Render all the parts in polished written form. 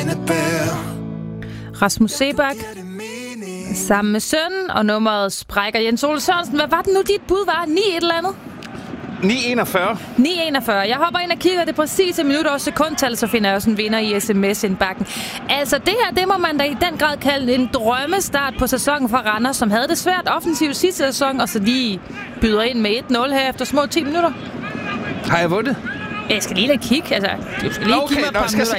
Rasmus Seebach sammen med sønnen, og nummeret sprækker. Jens Ole Sørensen, hvad var det nu, dit bud var? 9 et eller andet? 9:41. 9:41. Jeg hopper ind og kigger det præcise minutter og sekundtal, så finder jeg også en vinder i sms-indbakken. Altså det her, det må man da i den grad kalde en drømmestart på sæsonen for Randers, som havde det svært offensivt sidste sæson, og så lige byder ind med 1-0 her efter små 10 minutter. Har jeg vundet? Jeg skal lige kigge, altså. Du skal lige give mig et par minutter.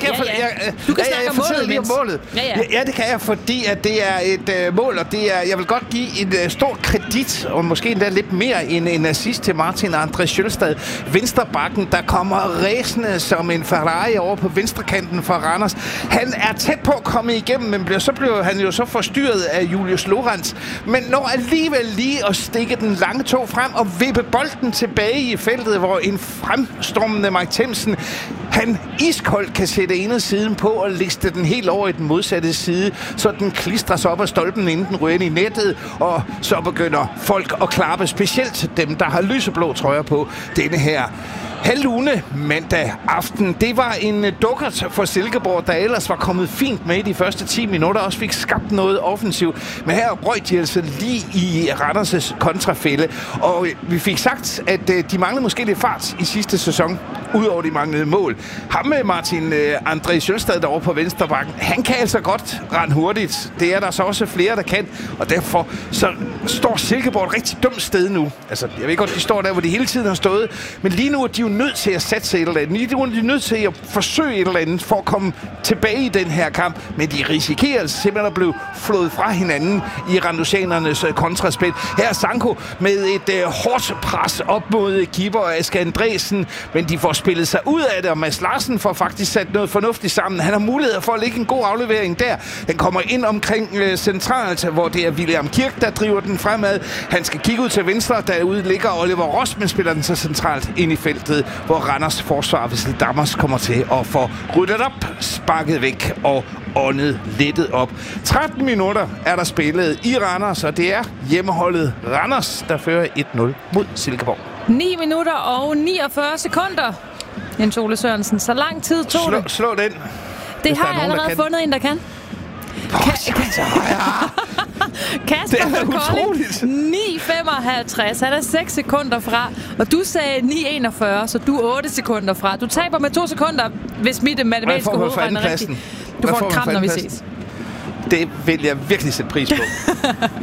Du kan snakke om målet, Ja, det kan jeg, fordi at det er et mål, og det er, jeg vil godt give en stor kredit, og måske endda lidt mere end en assist til Martin André Sjølstad. Venstrebakken, der kommer ræsende som en Ferrari over på venstrekanten for Randers. Han er tæt på at komme igennem, men så blev han jo så forstyrret af Julius Lorentz. Men når alligevel lige at stikke den lange tog frem og vippe bolden tilbage i feltet, hvor en fremstormende Mike Themsen, han iskoldt kan sætte indersiden på og liste den helt over i den modsatte side, så den klistrer sig op ad stolpen, inden den ryger ind i nettet, og så begynder folk at klappe, specielt dem, der har lyseblå trøjer på denne her halvlune mandag aften. Det var en dukkert for Silkeborg, der ellers var kommet fint med i de første 10 minutter, også fik skabt noget offensivt. Men her røg de altså lige i Randers' kontrafælde, og vi fik sagt, at de manglede måske lidt fart i sidste sæson, udover de manglede mål. Ham med Martin André Sjølstad derovre på venstrebakken, han kan altså godt rende hurtigt. Det er der så også flere, der kan, og derfor så står Silkeborg et rigtig dumt sted nu. Altså, jeg ved godt, de står der, hvor de hele tiden har stået, men lige nu er de jo nødt til at satse et eller andet. Lige nu er de nødt til at forsøge et eller andet for at komme tilbage i den her kamp, men de risikerer simpelthen at blive flået fra hinanden i randusianernes kontraspil. Her er Sanko med et hårdt pres op mod keeper Aske Andresen, men de får spillet sig ud af det, og Mads Larsen får faktisk sat noget fornuftigt sammen. Han har mulighed for at lægge en god aflevering der. Den kommer ind omkring centralt, hvor det er William Kirk, der driver den fremad. Han skal kigge ud til venstre, derude ligger Oliver Rosman, spiller den så centralt ind i feltet, hvor Randers forsvar Vissel Dammers kommer til at få ryddet op, sparket væk og åndet lettet op. 13 minutter er der spillet i Randers, og det er hjemmeholdet Randers, der fører 1-0 mod Silkeborg. 9 minutter og 49 sekunder. Jens Ole Sørensen, så lang tid tog det. Slå den. Det har jeg allerede fundet en, der kan. Kasper fra Kolding, 9:55. Han er 6 sekunder fra, og du sagde 9:41, så du er 8 sekunder fra. Du taber med 2 sekunder, hvis mit matematiske hoved regner rigtigt. Du får en kram, når vi ses. Det vil jeg virkelig sætte pris på.